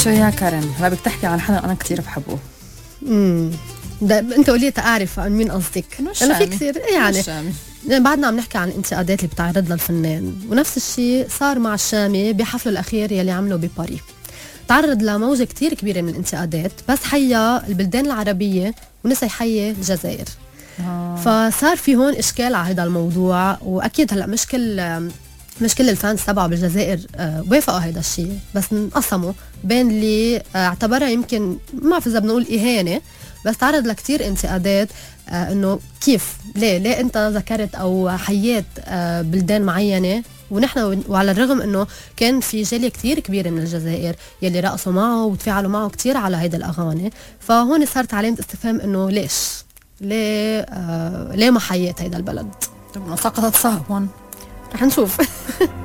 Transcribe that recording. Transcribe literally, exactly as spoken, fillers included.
شو يا كارن، هلا بدك تحكي عن حدا أنا كتير بحبه. امم ده انت قولي تعرف عن مين قصدك. انا في كثير يعني الشامي. بعدنا عم نحكي عن الانتقادات اللي بتعرض للفنان، ونفس الشيء صار مع الشامي بحفله الاخير يلي عمله بباريس. تعرض لموجه كتير كبيره من الانتقادات، بس حيا البلدان العربيه ونسى يحيي الجزائر. آه. فصار في هون اشكال على هذا الموضوع، واكيد هلا مش كل مش كل الفانز تبعه بالجزائر آه وافقوا هذا الشيء، بس انقسموا بين اللي آه اعتبرها يمكن ما بعرف اذا بنقول اهانه، بس تعرض لكتير انتقادات آه انه كيف ليه ليه انت ذكرت او حييت آه بلدان معينه، ونحن وعلى الرغم انه كان في جاليه كتير كبيره من الجزائر يلي رقصوا معه وتفاعلوا معه كتير على هيدا الاغاني. فهون صارت علامه استفهام انه ليش ليه آه ليه ما حييت هيدا البلد. طب سقطت صعب هون، رح نشوف.